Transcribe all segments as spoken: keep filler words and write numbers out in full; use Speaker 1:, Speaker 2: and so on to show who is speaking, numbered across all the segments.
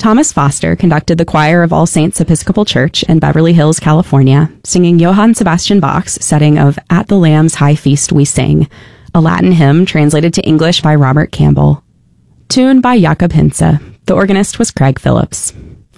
Speaker 1: Thomas Foster conducted the choir of All Saints Episcopal Church in Beverly Hills, California, singing Johann Sebastian Bach's setting of At the Lamb's High Feast We Sing, a Latin hymn translated to English by Robert Campbell. Tune by Jakob Hinze. The organist was Craig Phillips.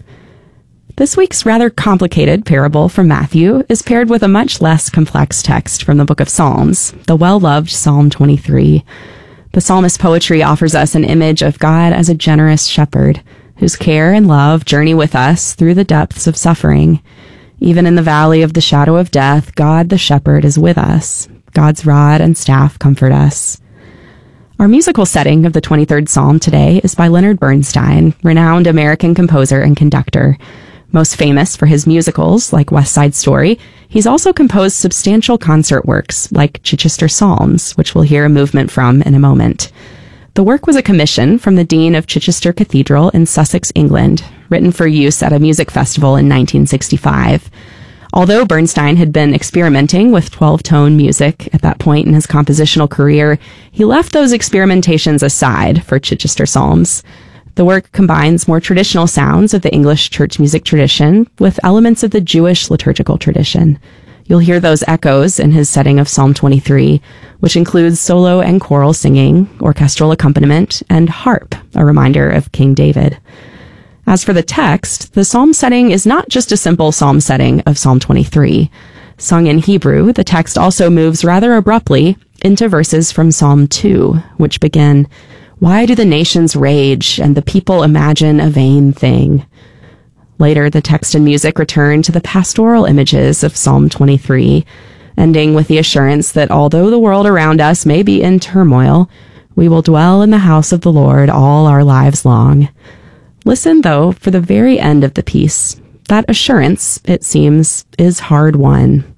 Speaker 1: This week's rather complicated parable from Matthew is paired with a much less complex text from the book of Psalms, the well-loved Psalm twenty-three. The psalmist's poetry offers us an image of God as a generous shepherd, whose care and love journey with us through the depths of suffering. Even in the valley of the shadow of death, God the shepherd is with us. God's rod and staff comfort us. Our musical setting of the twenty-third Psalm today is by Leonard Bernstein, renowned American composer and conductor. Most famous for his musicals, like West Side Story, he's also composed substantial concert works, like Chichester Psalms, which we'll hear a movement from in a moment. The work was a commission from the Dean of Chichester Cathedral in Sussex, England, written for use at a music festival in nineteen sixty-five. Although Bernstein had been experimenting with twelve-tone music at that point in his compositional career, he left those experimentations aside for Chichester Psalms. The work combines more traditional sounds of the English church music tradition with elements of the Jewish liturgical tradition. You'll hear those echoes in his setting of Psalm twenty-three, which includes solo and choral singing, orchestral accompaniment, and harp, a reminder of King David. As for the text, the psalm setting is not just a simple psalm setting of Psalm twenty-three. Sung in Hebrew, the text also moves rather abruptly into verses from Psalm two, which begin, "Why do the nations rage and the people imagine a vain thing?" Later, the text and music return to the pastoral images of Psalm twenty-three, ending with the assurance that although the world around us may be in turmoil, we will dwell in the house of the Lord all our lives long. Listen, though, for the very end of the piece. That assurance, it seems, is hard won.